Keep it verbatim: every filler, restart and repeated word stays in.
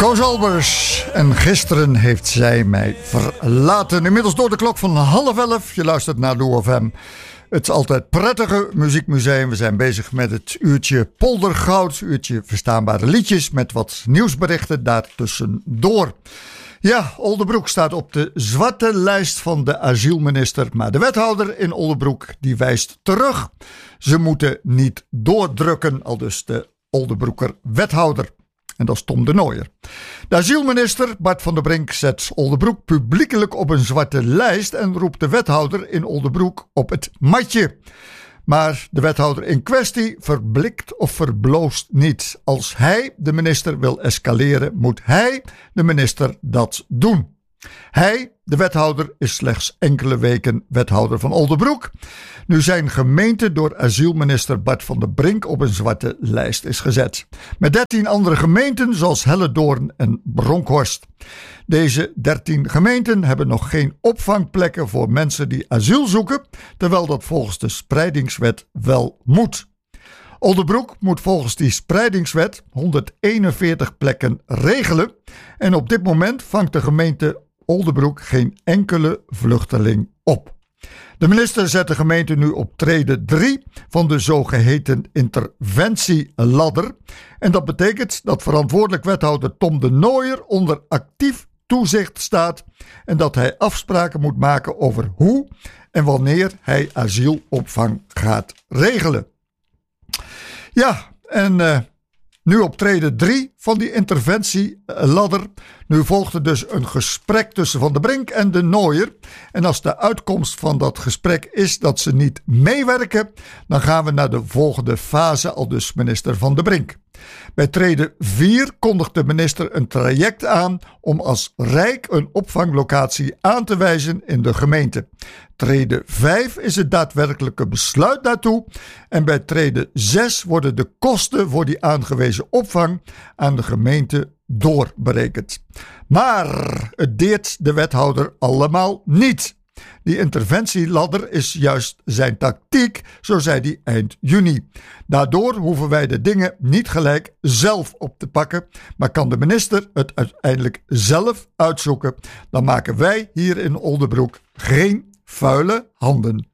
Koos Albers. En gisteren heeft zij mij verlaten. Inmiddels door de klok van half elf. Je luistert naar Doe F M. Het altijd prettige muziekmuseum. We zijn bezig met het uurtje Poldergoud. Uurtje verstaanbare liedjes met wat nieuwsberichten daartussendoor. Ja, Oldebroek staat op de zwarte lijst van de asielminister. Maar de wethouder in Oldebroek die wijst terug. Ze moeten niet doordrukken, aldus de Oldebroeker wethouder. En dat is Tom de Nooijer. De asielminister Bart van der Brink zet Oldebroek publiekelijk op een zwarte lijst en roept de wethouder in Oldebroek op het matje. Maar de wethouder in kwestie verblikt of verbloost niet. Als hij de minister wil escaleren, moet hij, de minister, dat doen. Hij, de wethouder, is slechts enkele weken wethouder van Oldebroek. Nu zijn gemeente door asielminister Bart van der Brink op een zwarte lijst is gezet. Met dertien andere gemeenten zoals Helledoorn en Bronkhorst. Deze dertien gemeenten hebben nog geen opvangplekken voor mensen die asiel zoeken, terwijl dat volgens de spreidingswet wel moet. Oldebroek moet volgens die spreidingswet honderdeenenveertig plekken regelen en op dit moment vangt de gemeente Oldebroek geen enkele vluchteling op. De minister zet de gemeente nu op trede drie van de zogeheten interventieladder. En dat betekent dat verantwoordelijk wethouder Tom de Nooijer onder actief toezicht staat en dat hij afspraken moet maken over hoe en wanneer hij asielopvang gaat regelen. Ja, en uh, nu op trede drie van die interventieladder. Nu volgde dus een gesprek tussen Van der Brink en de Nooijer. En als de uitkomst van dat gesprek is dat ze niet meewerken, dan gaan we naar de volgende fase, aldus minister Van der Brink. Bij trede vier kondigt de minister een traject aan om als Rijk een opvanglocatie aan te wijzen in de gemeente. Trede vijf is het daadwerkelijke besluit daartoe en bij trede zes worden de kosten voor die aangewezen opvang aan de gemeente doorberekend. Maar het deert de wethouder allemaal niet. Die interventieladder is juist zijn tactiek, zo zei hij eind juni. Daardoor hoeven wij de dingen niet gelijk zelf op te pakken, maar kan de minister het uiteindelijk zelf uitzoeken. Dan maken wij hier in Oldebroek geen vuile handen.